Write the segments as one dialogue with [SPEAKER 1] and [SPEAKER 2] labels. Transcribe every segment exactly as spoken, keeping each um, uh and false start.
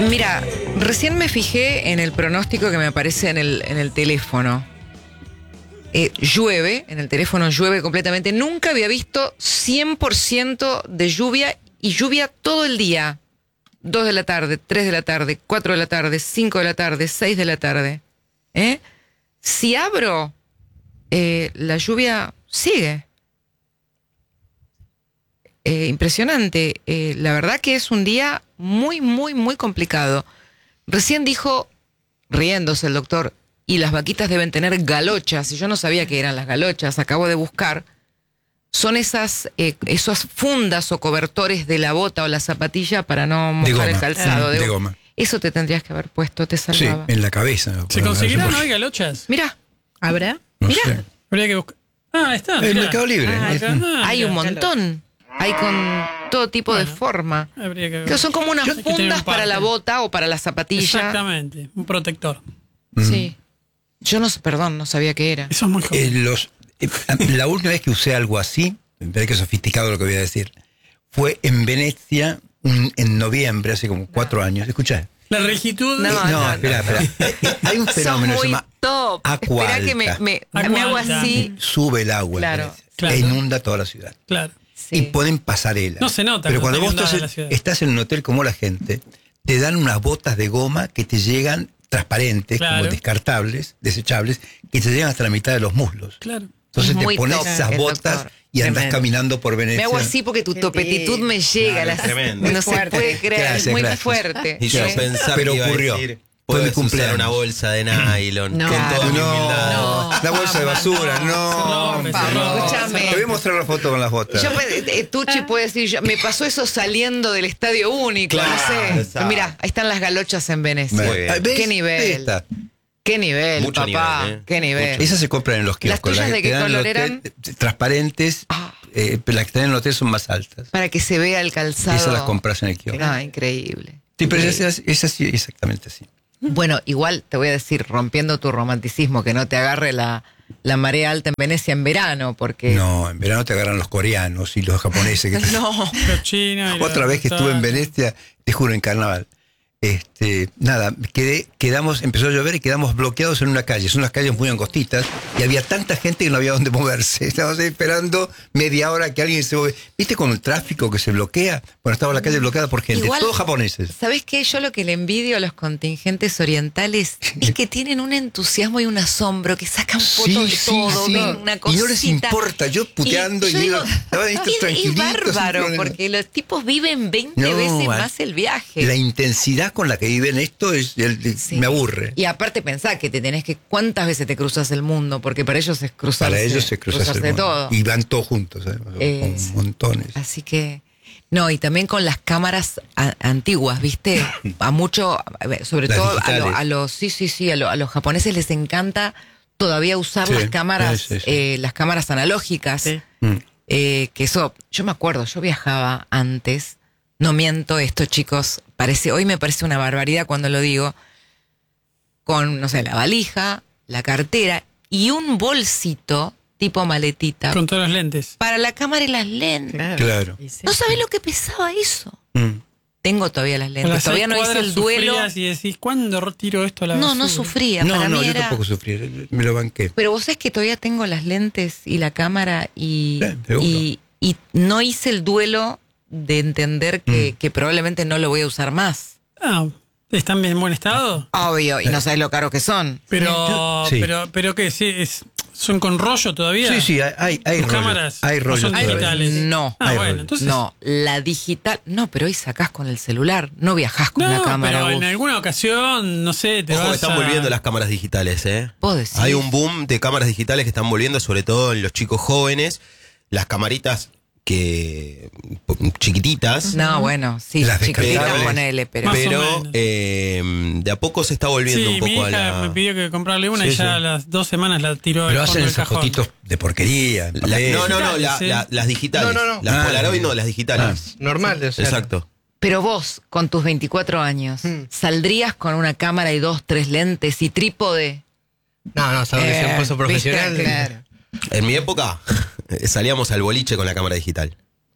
[SPEAKER 1] Mira, recién me fijé en el pronóstico que me aparece en el, en el teléfono. Eh, llueve, en el teléfono llueve completamente. Nunca había visto cien por ciento de lluvia y lluvia todo el día. dos de la tarde, tres de la tarde, cuatro de la tarde, cinco de la tarde, seis de la tarde. ¿Eh? Si abro, eh, la lluvia sigue. Eh, impresionante. Eh, la verdad que es un día muy, muy, muy complicado. Recién dijo, riéndose el doctor, y las vaquitas deben tener galochas. Y yo no sabía que eran las galochas, acabo de buscar. Son esas, eh, esas fundas o cobertores de la bota o la zapatilla para no mojar el calzado.
[SPEAKER 2] De,
[SPEAKER 1] de,
[SPEAKER 2] de goma.
[SPEAKER 1] Eso te tendrías que haber puesto, te salvaba.
[SPEAKER 2] Sí, en la cabeza.
[SPEAKER 3] ¿Se conseguirán hoy galochas?
[SPEAKER 1] Mira,
[SPEAKER 4] ¿Habrá?
[SPEAKER 2] No
[SPEAKER 1] mira.
[SPEAKER 2] sé.
[SPEAKER 3] Habría que buscar. Ah, está.
[SPEAKER 2] El
[SPEAKER 3] mirá.
[SPEAKER 2] Mercado Libre.
[SPEAKER 3] Ah,
[SPEAKER 2] Es-
[SPEAKER 3] acá, ah,
[SPEAKER 1] Hay
[SPEAKER 3] mirá.
[SPEAKER 1] un montón. Hay con todo tipo
[SPEAKER 3] Bueno.
[SPEAKER 1] de forma.
[SPEAKER 3] Habría que
[SPEAKER 1] Que son como unas
[SPEAKER 3] Hay que tener
[SPEAKER 1] fundas
[SPEAKER 3] un
[SPEAKER 1] para
[SPEAKER 3] par
[SPEAKER 1] la
[SPEAKER 3] de-
[SPEAKER 1] bota o para la zapatilla.
[SPEAKER 3] Exactamente, un protector.
[SPEAKER 1] Sí. Yo no sé, perdón, no sabía qué era.
[SPEAKER 3] Eso es muy
[SPEAKER 2] Eh,
[SPEAKER 3] joven.
[SPEAKER 2] los, eh, la última vez que usé algo así, me parece que es sofisticado lo que voy a decir, fue en Venecia un- en noviembre, hace como cuatro años. Escuchá.
[SPEAKER 3] La rigitud.
[SPEAKER 1] No,
[SPEAKER 2] No,
[SPEAKER 1] no,
[SPEAKER 2] espera, espera. Eh, eh, Hay un
[SPEAKER 1] Sos
[SPEAKER 2] fenómeno que se
[SPEAKER 1] muy
[SPEAKER 2] llama
[SPEAKER 1] top.
[SPEAKER 2] agua
[SPEAKER 1] Espera que me,
[SPEAKER 2] alta.
[SPEAKER 1] me,
[SPEAKER 3] Agua
[SPEAKER 1] me hago
[SPEAKER 3] alta.
[SPEAKER 1] así.
[SPEAKER 2] Sube el agua en
[SPEAKER 1] Claro,
[SPEAKER 2] Venecia,
[SPEAKER 3] claro.
[SPEAKER 2] e inunda toda la ciudad.
[SPEAKER 3] Claro.
[SPEAKER 1] Sí.
[SPEAKER 2] Y ponen pasarela.
[SPEAKER 3] No se nota
[SPEAKER 2] Pero
[SPEAKER 3] cuando
[SPEAKER 2] cuando
[SPEAKER 3] está
[SPEAKER 2] vos
[SPEAKER 3] inundada
[SPEAKER 2] estás,
[SPEAKER 3] la ciudad.
[SPEAKER 2] estás en un hotel como la gente, te dan unas botas de goma que te llegan transparentes,
[SPEAKER 3] Claro.
[SPEAKER 2] como descartables, desechables, que te llegan hasta la mitad de los muslos.
[SPEAKER 3] Claro.
[SPEAKER 2] Entonces
[SPEAKER 1] Muy
[SPEAKER 2] te pones
[SPEAKER 1] top,
[SPEAKER 2] esas
[SPEAKER 1] el
[SPEAKER 2] botas
[SPEAKER 1] doctor.
[SPEAKER 2] y andás
[SPEAKER 1] Tremendo.
[SPEAKER 2] caminando por Venecia.
[SPEAKER 1] Me hago así porque tu
[SPEAKER 4] Qué
[SPEAKER 1] topetitud
[SPEAKER 4] lindo.
[SPEAKER 1] me llega.
[SPEAKER 5] Claro,
[SPEAKER 1] las-
[SPEAKER 5] es tremendo.
[SPEAKER 1] no se
[SPEAKER 4] Fuerte.
[SPEAKER 1] puede creer,
[SPEAKER 2] Gracias,
[SPEAKER 1] es muy
[SPEAKER 2] gracias.
[SPEAKER 1] fuerte.
[SPEAKER 5] Y yo
[SPEAKER 1] Sí.
[SPEAKER 5] pensaba
[SPEAKER 2] Pero
[SPEAKER 5] que iba
[SPEAKER 2] ocurrió.
[SPEAKER 5] a decir,
[SPEAKER 2] Fue mi
[SPEAKER 5] puedes usar
[SPEAKER 2] cumpleaños.
[SPEAKER 5] una bolsa de nylon
[SPEAKER 4] No.
[SPEAKER 5] con toda mi
[SPEAKER 2] No,
[SPEAKER 5] humildad.
[SPEAKER 2] la bolsa de basura, no.
[SPEAKER 3] No,
[SPEAKER 2] no.
[SPEAKER 3] no,
[SPEAKER 1] escúchame.
[SPEAKER 2] Te voy a mostrar la foto con las botas.
[SPEAKER 1] Yo, puede- eh, Tucci puede decir, yo- me pasó eso saliendo del Estadio Único,
[SPEAKER 5] Claro,
[SPEAKER 1] no sé.
[SPEAKER 5] exacto.
[SPEAKER 1] Mira, ahí están las galochas en Venecia.
[SPEAKER 5] Muy bien.
[SPEAKER 2] Ah, ¿ves?
[SPEAKER 1] Qué nivel.
[SPEAKER 2] Ahí está.
[SPEAKER 1] Qué nivel,
[SPEAKER 5] Mucho
[SPEAKER 1] papá.
[SPEAKER 5] nivel, ¿eh?
[SPEAKER 1] Qué nivel.
[SPEAKER 2] Esas se compran en los kioscos.
[SPEAKER 1] tuyas
[SPEAKER 2] Las
[SPEAKER 1] de
[SPEAKER 2] que
[SPEAKER 1] qué
[SPEAKER 2] te dan en el
[SPEAKER 1] color
[SPEAKER 2] hotel,
[SPEAKER 1] eran?
[SPEAKER 2] eh, transparentes,
[SPEAKER 1] Ah.
[SPEAKER 2] eh, pero las que están en el hotel son más altas.
[SPEAKER 1] Para que se vea el calzado.
[SPEAKER 2] Esas las compras en el kiosco.
[SPEAKER 1] Ah, increíble.
[SPEAKER 2] Sí, pero
[SPEAKER 1] Increíble.
[SPEAKER 2] es, es así, exactamente así.
[SPEAKER 1] Bueno, igual te voy a decir, rompiendo tu romanticismo, que no te agarre la, la marea alta en Venecia en verano, porque...
[SPEAKER 2] No, en verano te agarran los coreanos y los japoneses. Que te-
[SPEAKER 1] No.
[SPEAKER 3] Los chinos y
[SPEAKER 2] Otra
[SPEAKER 3] los-
[SPEAKER 2] vez que estuve en Venecia, te juro, en carnaval. Este, nada, quedé, quedamos, empezó a llover y quedamos bloqueados en una calle. Son las calles muy angostitas y había tanta gente que no había dónde moverse. Estábamos ahí esperando media hora que alguien se mueve. ¿Viste con el tráfico que se bloquea? Bueno, estaba la calle bloqueada por gente,
[SPEAKER 1] Igual,
[SPEAKER 2] todos japoneses.
[SPEAKER 1] ¿Sabés qué? Yo lo que le envidio a los contingentes orientales es que tienen un entusiasmo y un asombro, que sacan fotos de todo, ven una
[SPEAKER 2] Y
[SPEAKER 1] cosita.
[SPEAKER 2] no les importa, yo puteando y,
[SPEAKER 1] yo
[SPEAKER 2] digo,
[SPEAKER 1] digo,
[SPEAKER 2] estaban estos
[SPEAKER 1] es, es
[SPEAKER 2] tranquilitos.
[SPEAKER 1] bárbaro,
[SPEAKER 2] sin problema.
[SPEAKER 1] porque los tipos viven veinte
[SPEAKER 2] No,
[SPEAKER 1] veces
[SPEAKER 2] a-
[SPEAKER 1] más el viaje.
[SPEAKER 2] La intensidad con la que viven esto es, el-
[SPEAKER 1] Sí.
[SPEAKER 2] me aburre.
[SPEAKER 1] Y aparte pensá que te tenés que, ¿cuántas veces te cruzas el mundo? Porque para ellos es cruzarse,
[SPEAKER 2] Para ellos se cruza
[SPEAKER 1] cruzarse
[SPEAKER 2] el mundo.
[SPEAKER 1] todo.
[SPEAKER 2] Y van todos juntos, ¿eh?
[SPEAKER 1] Eh,
[SPEAKER 2] con montones.
[SPEAKER 1] Así que, no, y también con las cámaras a- antiguas, ¿viste? A mucho, a ver, sobre
[SPEAKER 2] Las
[SPEAKER 1] todo a,
[SPEAKER 2] digitales.
[SPEAKER 1] lo- a los, sí, sí, sí, a, lo- a los japoneses les encanta todavía usar
[SPEAKER 2] Sí,
[SPEAKER 1] las cámaras,
[SPEAKER 2] sí, sí, sí.
[SPEAKER 1] eh, las cámaras analógicas.
[SPEAKER 4] Sí.
[SPEAKER 2] Mm.
[SPEAKER 1] Eh, que eso, yo me acuerdo, yo viajaba antes, no miento esto, chicos, parece, hoy me parece una barbaridad cuando lo digo, con, no sé, la valija, la cartera y un bolsito tipo maletita
[SPEAKER 3] Con todos los lentes.
[SPEAKER 1] para la cámara y las lentes.
[SPEAKER 4] Claro.
[SPEAKER 2] Claro.
[SPEAKER 4] Y sí.
[SPEAKER 1] No sabés lo que pesaba eso.
[SPEAKER 2] Mm.
[SPEAKER 1] Tengo todavía las
[SPEAKER 3] Con
[SPEAKER 1] lentes,
[SPEAKER 3] las
[SPEAKER 1] todavía
[SPEAKER 3] seis
[SPEAKER 1] no hice
[SPEAKER 3] cuadras
[SPEAKER 1] el duelo.
[SPEAKER 3] sufrías y decís, ¿cuándo tiro esto a la
[SPEAKER 1] No,
[SPEAKER 3] basura?
[SPEAKER 1] no sufría,
[SPEAKER 2] No,
[SPEAKER 1] para
[SPEAKER 2] no,
[SPEAKER 1] mí
[SPEAKER 2] yo
[SPEAKER 1] era...
[SPEAKER 2] tampoco sufrí, me lo banqué.
[SPEAKER 1] Pero vos sabés que todavía tengo las lentes y la cámara y,
[SPEAKER 2] Sí, seguro.
[SPEAKER 1] y, y no hice el duelo de entender que,
[SPEAKER 2] Mm.
[SPEAKER 1] que probablemente no lo voy a usar más.
[SPEAKER 3] Ah, ¿están bien en buen estado?
[SPEAKER 1] Obvio, y no sabés lo caro que son.
[SPEAKER 3] Pero,
[SPEAKER 2] Sí.
[SPEAKER 3] pero, pero ¿qué? Sí, es, ¿son con rollo todavía?
[SPEAKER 2] Sí, sí, hay, hay, hay
[SPEAKER 3] ¿Tus
[SPEAKER 2] rollos.
[SPEAKER 3] cámaras
[SPEAKER 2] Hay
[SPEAKER 3] no
[SPEAKER 2] rollos
[SPEAKER 3] son
[SPEAKER 2] todavía.
[SPEAKER 3] digitales?
[SPEAKER 1] No.
[SPEAKER 3] Ah,
[SPEAKER 2] Hay
[SPEAKER 3] bueno,
[SPEAKER 2] rollos.
[SPEAKER 3] entonces...
[SPEAKER 1] No, la digital, no, pero hoy sacás con el celular, no viajás con
[SPEAKER 3] No,
[SPEAKER 1] la cámara.
[SPEAKER 3] pero
[SPEAKER 1] vos.
[SPEAKER 3] en alguna ocasión, no sé, te
[SPEAKER 5] Ojo,
[SPEAKER 3] vas
[SPEAKER 5] que están
[SPEAKER 3] a...
[SPEAKER 5] volviendo las cámaras digitales, ¿eh?
[SPEAKER 1] Vos decís.
[SPEAKER 5] Hay un boom de cámaras digitales que están volviendo, sobre todo en los chicos jóvenes. Las camaritas que chiquititas,
[SPEAKER 1] No, bueno, sí,
[SPEAKER 2] Las
[SPEAKER 1] chiquitita,
[SPEAKER 5] descargables.
[SPEAKER 1] ponele, pero...
[SPEAKER 3] Más o
[SPEAKER 5] pero
[SPEAKER 3] menos.
[SPEAKER 5] eh, de a poco se está volviendo
[SPEAKER 3] Sí,
[SPEAKER 5] un
[SPEAKER 3] mi
[SPEAKER 5] poco
[SPEAKER 3] hija
[SPEAKER 5] a la...
[SPEAKER 3] me pidió que comprarle una
[SPEAKER 5] Sí,
[SPEAKER 3] y ya
[SPEAKER 5] sí.
[SPEAKER 3] a las dos semanas la tiró
[SPEAKER 2] Pero
[SPEAKER 3] al
[SPEAKER 2] hacen
[SPEAKER 3] fondo del
[SPEAKER 2] esas
[SPEAKER 3] cajón.
[SPEAKER 2] fotitos de porquería.
[SPEAKER 5] La-
[SPEAKER 2] papel.
[SPEAKER 5] no, no, no, la-
[SPEAKER 3] Digitales,
[SPEAKER 5] la- las digitales.
[SPEAKER 6] No, no, no.
[SPEAKER 5] Las
[SPEAKER 2] Ah,
[SPEAKER 5] Polaroid
[SPEAKER 2] sí.
[SPEAKER 5] no, las digitales.
[SPEAKER 6] Normal, o sea,
[SPEAKER 5] Exacto.
[SPEAKER 1] Pero vos, con tus veinticuatro años,
[SPEAKER 6] Hmm.
[SPEAKER 1] ¿saldrías con una cámara y dos, tres lentes y trípode?
[SPEAKER 6] No, no, sabes que
[SPEAKER 1] Eh,
[SPEAKER 6] es un puesto profesional.
[SPEAKER 1] viste, claro.
[SPEAKER 5] En mi época salíamos al boliche con la cámara digital.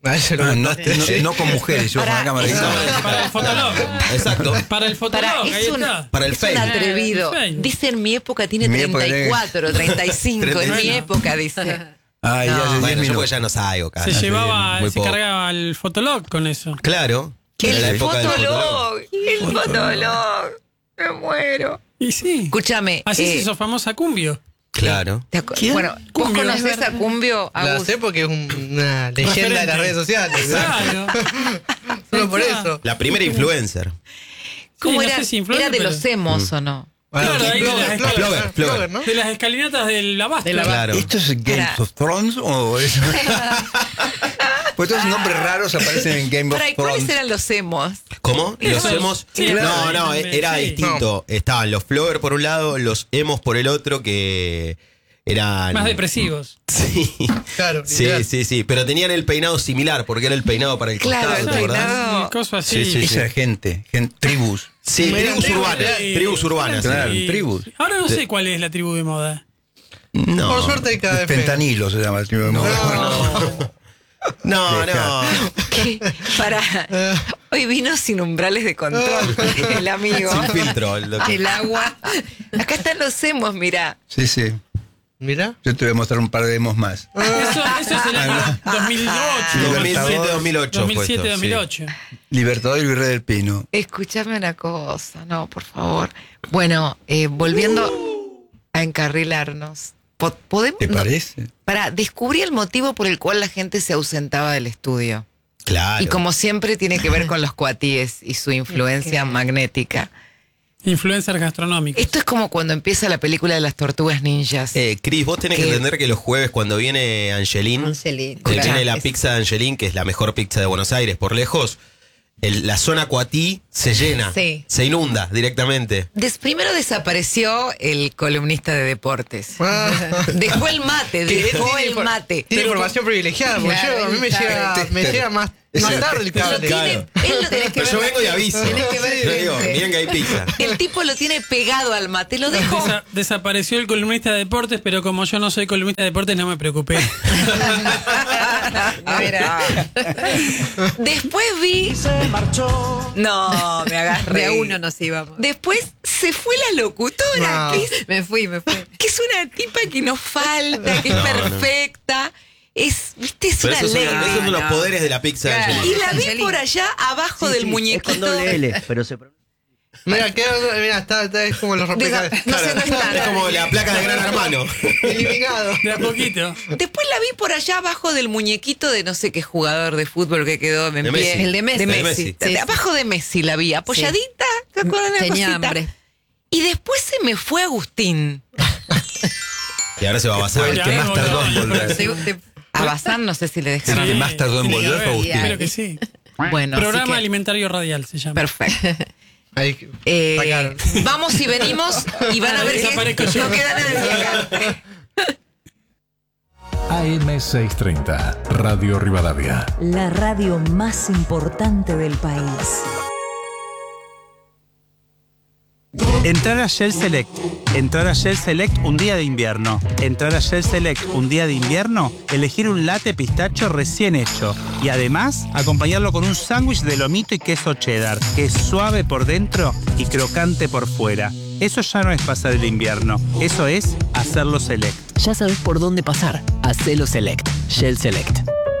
[SPEAKER 4] Ah, yo lo
[SPEAKER 2] Ah, no,
[SPEAKER 4] conté.
[SPEAKER 2] no- no con mujeres, yo con la cámara.
[SPEAKER 3] Para, para el fotolog.
[SPEAKER 5] Exacto.
[SPEAKER 3] Para el fotolog,
[SPEAKER 1] Para,
[SPEAKER 3] ahí
[SPEAKER 1] es un,
[SPEAKER 3] está.
[SPEAKER 5] Para el
[SPEAKER 1] es un
[SPEAKER 5] Facebook.
[SPEAKER 1] atrevido.
[SPEAKER 3] El Facebook.
[SPEAKER 1] Dice en mi época tiene
[SPEAKER 2] Mi época
[SPEAKER 1] treinta y cuatro, treinta y cinco. En mi
[SPEAKER 5] treinta y cinco.
[SPEAKER 1] época dice.
[SPEAKER 2] Ay, ya hace diez
[SPEAKER 5] Bueno, yo porque
[SPEAKER 2] minutos.
[SPEAKER 5] ya no salgo, cara.
[SPEAKER 3] Se llevaba,
[SPEAKER 5] Muy
[SPEAKER 3] se
[SPEAKER 5] poco.
[SPEAKER 3] cargaba el fotolog con eso.
[SPEAKER 5] Claro. Era la
[SPEAKER 1] El
[SPEAKER 5] época del
[SPEAKER 1] fotolog. El fotolog. Me muero.
[SPEAKER 3] Y sí.
[SPEAKER 1] Escúchame.
[SPEAKER 3] Así
[SPEAKER 1] eh,
[SPEAKER 3] se hizo famosa Cumbio.
[SPEAKER 5] Claro.
[SPEAKER 1] te acu-
[SPEAKER 4] ¿Quién?
[SPEAKER 1] Bueno, ¿vos
[SPEAKER 3] Cumbio, es
[SPEAKER 1] conocés a
[SPEAKER 3] verdad.
[SPEAKER 1] Cumbio?
[SPEAKER 4] La
[SPEAKER 1] Agus?
[SPEAKER 4] sé porque es un- una leyenda de
[SPEAKER 3] Referente.
[SPEAKER 4] las redes sociales.
[SPEAKER 3] Claro.
[SPEAKER 4] Solo por
[SPEAKER 3] Está.
[SPEAKER 4] eso.
[SPEAKER 5] La primera influencer.
[SPEAKER 1] ¿Cómo
[SPEAKER 3] Sí, no
[SPEAKER 1] era?
[SPEAKER 3] sé si influencer,
[SPEAKER 1] ¿Era de
[SPEAKER 3] pero-
[SPEAKER 1] los emos o no?
[SPEAKER 4] Bueno,
[SPEAKER 3] Claro, ahí de
[SPEAKER 4] Flogger,
[SPEAKER 3] las-
[SPEAKER 4] Flogger,
[SPEAKER 5] Flogger,
[SPEAKER 4] Flogger,
[SPEAKER 5] Flogger.
[SPEAKER 4] ¿no?
[SPEAKER 3] De las escalinatas del abasto.
[SPEAKER 5] Claro.
[SPEAKER 2] ¿Esto es Game
[SPEAKER 1] Para-
[SPEAKER 2] of Thrones o es.? Pues todos nombres raros aparecen en Game of
[SPEAKER 1] Para, ¿y cuáles
[SPEAKER 2] Thrones.
[SPEAKER 1] eran los emos?
[SPEAKER 5] ¿Cómo?
[SPEAKER 3] Esos-
[SPEAKER 5] Los emos.
[SPEAKER 3] sí,
[SPEAKER 5] no,
[SPEAKER 3] claro.
[SPEAKER 5] no,
[SPEAKER 3] Sí.
[SPEAKER 5] era distinto. Estaban los Flogger por un lado, los emos por el otro, que eran.
[SPEAKER 3] Más depresivos.
[SPEAKER 5] Sí.
[SPEAKER 4] Claro,
[SPEAKER 5] Sí,
[SPEAKER 4] literal.
[SPEAKER 5] sí, sí. Pero tenían el peinado similar, porque era el peinado para el
[SPEAKER 1] Claro,
[SPEAKER 5] costado,
[SPEAKER 1] el
[SPEAKER 5] ¿te acordás?
[SPEAKER 1] peinado.
[SPEAKER 3] Y cosas así.
[SPEAKER 5] Sí, sí,
[SPEAKER 2] Esa gente, gen- tribus.
[SPEAKER 5] Sí,
[SPEAKER 4] Eran
[SPEAKER 5] tribus
[SPEAKER 4] tribus,
[SPEAKER 5] urbanas.
[SPEAKER 3] Sí.
[SPEAKER 5] Tribus urbanas. sí.
[SPEAKER 2] Claro.
[SPEAKER 3] Y-
[SPEAKER 2] tribus.
[SPEAKER 3] Ahora no sé cuál es la tribu de moda.
[SPEAKER 5] No.
[SPEAKER 4] Por suerte hay cada
[SPEAKER 2] Los
[SPEAKER 4] vez menos.
[SPEAKER 2] Fentanilo se llama el tribu de moda.
[SPEAKER 5] No,
[SPEAKER 2] Deja.
[SPEAKER 5] no.
[SPEAKER 1] ¿Qué? Para. Hoy vino sin umbrales de control el amigo.
[SPEAKER 5] Sin filtro. el doctor.
[SPEAKER 1] El agua. Acá están los emos, mirá.
[SPEAKER 2] Sí, sí.
[SPEAKER 4] Mira.
[SPEAKER 2] Yo te voy a mostrar un par de demos más.
[SPEAKER 3] Eso, eso es el año dos mil ocho.
[SPEAKER 5] dos mil siete, dos mil ocho.
[SPEAKER 3] dos mil
[SPEAKER 5] fue
[SPEAKER 3] siete,
[SPEAKER 5] esto,
[SPEAKER 3] dos mil ocho.
[SPEAKER 2] Libertador y Virrey del Pino.
[SPEAKER 1] Escúchame una cosa, no, por favor. Bueno, eh, volviendo a encarrilarnos. po- ¿Podemos?
[SPEAKER 2] ¿Te
[SPEAKER 1] no,
[SPEAKER 2] parece?
[SPEAKER 1] para descubrir el motivo por el cual la gente se ausentaba del estudio.
[SPEAKER 5] Claro.
[SPEAKER 1] Y como siempre tiene que ver con los cuatíes y su influencia magnética.
[SPEAKER 3] Influencers gastronómicos.
[SPEAKER 1] Esto es como cuando empieza la película de las tortugas ninjas.
[SPEAKER 5] Eh, Cris, vos tenés que
[SPEAKER 1] ¿Qué?
[SPEAKER 5] entender que los jueves cuando viene Angelín,
[SPEAKER 6] Angelín.
[SPEAKER 5] que
[SPEAKER 1] Escuchá,
[SPEAKER 5] viene la
[SPEAKER 1] es-
[SPEAKER 5] pizza de Angelín, que es la mejor pizza de Buenos Aires por lejos, el- la zona Cuatí se llena,
[SPEAKER 1] Sí.
[SPEAKER 5] se inunda directamente.
[SPEAKER 1] Des- primero desapareció el columnista de deportes.
[SPEAKER 4] Ah.
[SPEAKER 1] Dejó el mate, dejó
[SPEAKER 4] Tiene
[SPEAKER 1] el
[SPEAKER 4] infor-
[SPEAKER 1] mate.
[SPEAKER 4] Tiene
[SPEAKER 1] Pero-
[SPEAKER 4] información privilegiada, porque
[SPEAKER 1] Claro,
[SPEAKER 4] yo- a mí me
[SPEAKER 1] está
[SPEAKER 4] llega,
[SPEAKER 2] bien.
[SPEAKER 4] me llega más,
[SPEAKER 2] Es
[SPEAKER 4] más
[SPEAKER 2] el-
[SPEAKER 4] tarde el
[SPEAKER 1] Pero
[SPEAKER 4] cable.
[SPEAKER 1] tiene,
[SPEAKER 5] Claro.
[SPEAKER 1] él lo tenés que
[SPEAKER 5] Pero yo
[SPEAKER 1] ver.
[SPEAKER 5] vengo y aviso.
[SPEAKER 1] Tenés que ver
[SPEAKER 5] Yo digo,
[SPEAKER 1] frente.
[SPEAKER 5] miren que hay pizza.
[SPEAKER 1] El tipo lo tiene pegado al mate, lo dejó.
[SPEAKER 3] Desa- desapareció el columnista de deportes, pero como yo no soy columnista de deportes, no me preocupé.
[SPEAKER 1] Mira. Después vi. No, me agarré.
[SPEAKER 6] De a uno nos íbamos.
[SPEAKER 1] Después se fue la locutora,
[SPEAKER 4] No.
[SPEAKER 1] que, es,
[SPEAKER 6] Me fui, me fui.
[SPEAKER 1] que es una tipa que nos falta, que es
[SPEAKER 5] No, no.
[SPEAKER 1] perfecta. Es, viste, es
[SPEAKER 5] Pero
[SPEAKER 1] una
[SPEAKER 5] esos son,
[SPEAKER 1] ley.
[SPEAKER 5] esos son los
[SPEAKER 6] no.
[SPEAKER 5] poderes de la pizza de
[SPEAKER 6] Claro.
[SPEAKER 5] Angelín.
[SPEAKER 1] Y la vi
[SPEAKER 6] Angelina.
[SPEAKER 1] por allá abajo del muñequito.
[SPEAKER 7] Es con doble L, pero se pronuncia.
[SPEAKER 4] Mira, queda, mira, está, está, es como los
[SPEAKER 1] Desa-
[SPEAKER 4] rompecabezas.
[SPEAKER 1] no sé, no está.
[SPEAKER 5] Es como la placa de Gran Hermano.
[SPEAKER 4] Eliminado.
[SPEAKER 3] De a poquito.
[SPEAKER 1] Después la vi por allá abajo del muñequito de no sé qué jugador de fútbol que quedó en
[SPEAKER 5] De
[SPEAKER 1] pie.
[SPEAKER 5] Messi.
[SPEAKER 6] El de Messi.
[SPEAKER 1] De
[SPEAKER 6] El
[SPEAKER 5] de
[SPEAKER 1] Messi.
[SPEAKER 5] Messi.
[SPEAKER 1] De-
[SPEAKER 6] Sí, sí.
[SPEAKER 1] abajo de Messi la vi, apoyadita, con una
[SPEAKER 6] Tenía
[SPEAKER 1] cosita.
[SPEAKER 6] hambre.
[SPEAKER 1] Y después se me fue Agustín.
[SPEAKER 5] Y ahora se va a
[SPEAKER 2] Fue
[SPEAKER 5] basar.
[SPEAKER 2] el que más tardó en volver.
[SPEAKER 6] Te- te-
[SPEAKER 1] A Bazán no sé si le dejaron.
[SPEAKER 2] El que más tardó en
[SPEAKER 3] tiene que
[SPEAKER 2] volver fue
[SPEAKER 3] haber,
[SPEAKER 2] Agustín.
[SPEAKER 3] Espero que sí.
[SPEAKER 1] Bueno, así
[SPEAKER 3] Programa
[SPEAKER 1] que-
[SPEAKER 3] Alimentario Radial se llama.
[SPEAKER 1] perfecto.
[SPEAKER 4] Ahí,
[SPEAKER 1] Eh,
[SPEAKER 4] sacaron.
[SPEAKER 1] vamos y venimos y van a ver que
[SPEAKER 3] Desaparezco yo.
[SPEAKER 1] no queda nada de acá.
[SPEAKER 8] A M seiscientos treinta, Radio Rivadavia.
[SPEAKER 9] La radio más importante del país.
[SPEAKER 10] Entrar a Shell Select. Entrar a Shell Select un día de invierno. Entrar a Shell Select un día de invierno, elegir un latte pistacho recién hecho. Y además, acompañarlo con un sándwich de lomito y queso cheddar, que es suave por dentro y crocante por fuera. Eso ya no es pasar el invierno, eso es hacerlo Select.
[SPEAKER 7] Ya sabes por dónde pasar. Hacelo Select. Shell Select.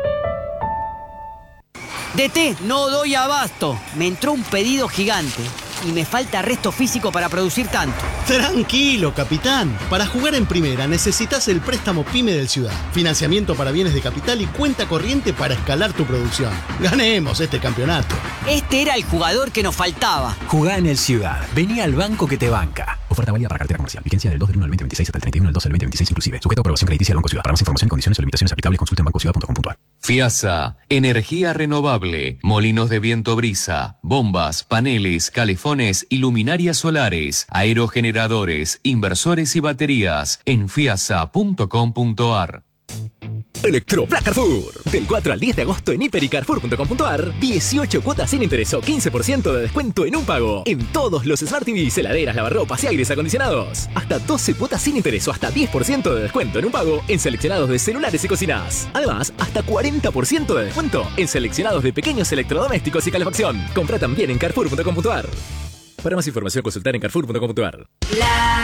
[SPEAKER 11] D T, no doy abasto. Me entró un pedido gigante y me falta resto físico para producir tanto.
[SPEAKER 12] Tranquilo, capitán. Para jugar en primera necesitas el préstamo PYME del Ciudad. Financiamiento para bienes de capital y cuenta corriente para escalar tu producción. Ganemos este campeonato.
[SPEAKER 11] Este era el jugador que nos faltaba.
[SPEAKER 7] Jugá en el Ciudad. Vení al banco que te banca. Oferta válida para cartera comercial. Vigencia del dos del uno del veinte veintiséis hasta el treinta y uno del dos del veinte veintiséis inclusive. Sujeto a aprobación crediticia del Banco Ciudad. Para más información, condiciones o limitaciones aplicables, consulta en banco ciudad punto com punto a r.
[SPEAKER 13] FIASA, energía renovable, molinos de viento brisa, bombas, paneles, calefones y luminarias solares, aerogeneradores, inversores y baterías en fiasa punto com punto a r.
[SPEAKER 7] Electropla Carrefour. Del cuatro al diez de agosto en hiper y carrefour punto com punto ar, dieciocho cuotas sin interés o quince por ciento de descuento en un pago. En todos los Smart T Vs, heladeras, lavarropas y aires acondicionados. Hasta doce cuotas sin interés o hasta diez por ciento de descuento en un pago en seleccionados de celulares y cocinas. Además, hasta cuarenta por ciento de descuento en seleccionados de pequeños electrodomésticos y calefacción. Compra también en carrefour punto com punto ar. Para más información, consultar en carrefour punto com punto ar.
[SPEAKER 6] La